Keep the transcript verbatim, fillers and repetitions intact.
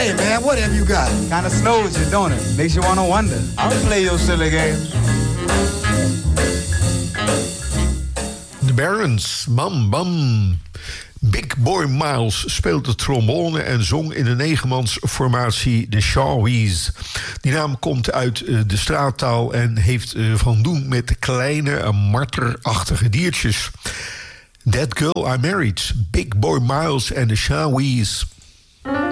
Hey man, what have you got? Kind of snows you, don't it? Makes you want to wonder. I'll play your silly games. The Barons, bam bam. Big Boy Miles speelde trombone en zong in de negenmansformatie de Shawies. Die naam komt uit de straattaal en heeft van doen met kleine, marterachtige diertjes. That Girl I Married, Big Boy Miles en de Shawies.